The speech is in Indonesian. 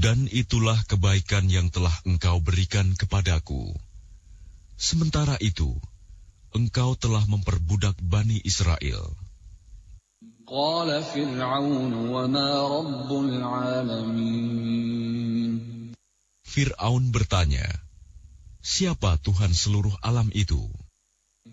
Dan itulah kebaikan yang telah engkau berikan kepadaku. Sementara itu, engkau telah memperbudak Bani Israel. Qala Fir'aun wa ma rabbul alamin. Fir'aun bertanya, siapa Tuhan seluruh alam itu?